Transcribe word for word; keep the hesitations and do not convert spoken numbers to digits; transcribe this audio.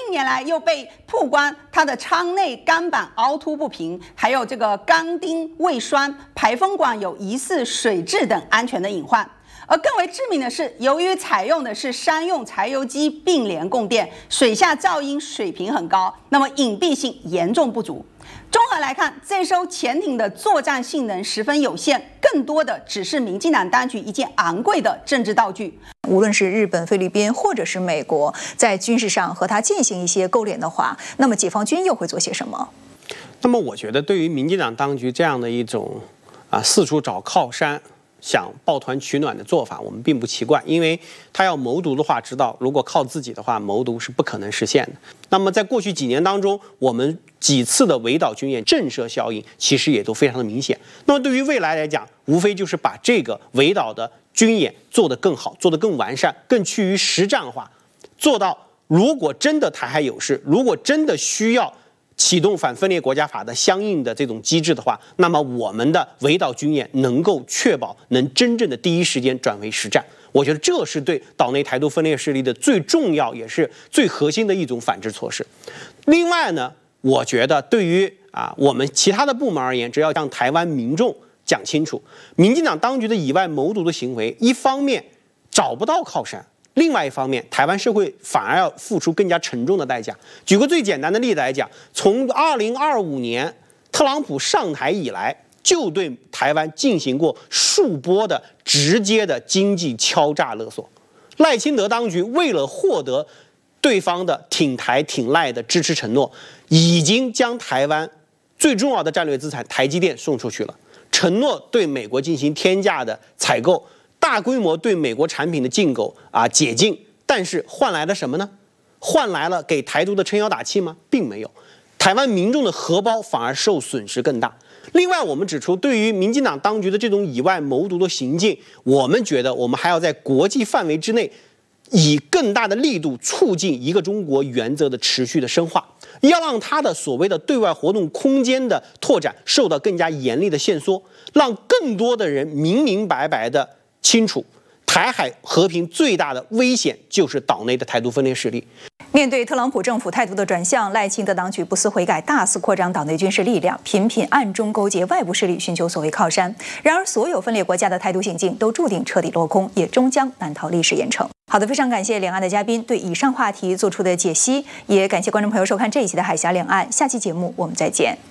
近年来又被曝光它的舱内钢板凹凸不平，还有这个钢钉未栓、排风管有疑似水质等安全的隐患。而更为致命的是，由于采用的是商用柴油机并联供电，水下噪音水平很高，那么隐蔽性严重不足。综合来看，这艘潜艇的作战性能十分有限，更多的只是民进党当局一件昂贵的政治道具。 无论是日本、菲律宾或者是美国，在军事上和它进行一些勾连的话，那么解放军又会做些什么？ 那么，我觉得对于民进党当局这样的一种啊四处找靠山、想抱团取暖的做法，我们并不奇怪，因为他要谋独的话，知道如果靠自己的话，谋独是不可能实现的。那么在过去几年当中，我们几次的围岛军演震慑效应，其实也都非常的明显。那么对于未来来讲，无非就是把这个围岛的军演做得更好，做得更完善，更趋于实战化，做到如果真的台海有事，如果真的需要启动反分裂国家法的相应的这种机制的话，那么我们的围岛军演能够确保能真正的第一时间转为实战。我觉得这是对岛内台独分裂势力的最重要也是最核心的一种反制措施。另外呢，我觉得对于啊我们其他的部门而言，只要向台湾民众讲清楚，民进党当局的以外谋独的行为，一方面找不到靠山，另外一方面，台湾社会反而要付出更加沉重的代价。举个最简单的例子来讲，从二零二五年特朗普上台以来，就对台湾进行过数波的直接的经济敲诈勒索。赖清德当局为了获得对方的挺台挺赖的支持承诺，已经将台湾最重要的战略资产台积电送出去了，承诺对美国进行天价的采购，大规模对美国产品的进口啊解禁，但是换来了什么呢？换来了给台独的撑腰打气吗？并没有，台湾民众的荷包反而受损失更大。另外，我们指出，对于民进党当局的这种以外谋独的行径，我们觉得我们还要在国际范围之内，以更大的力度促进一个中国原则的持续的深化，要让它的所谓的对外活动空间的拓展受到更加严厉的限缩，让更多的人明明白白的清楚，台海和平最大的危险就是岛内的台独分裂势力。 面对特朗普政府态度的转向，赖清德当局不思悔改，大肆扩张岛内军事力量，频频暗中勾结外部势力，寻求所谓靠山。然而，所有分裂国家的台独行径都注定彻底落空，也终将难逃历史严惩。好的，非常感谢两岸的嘉宾对以上话题做出的解析，也感谢观众朋友收看这一期的海峡两岸。下期节目我们再见。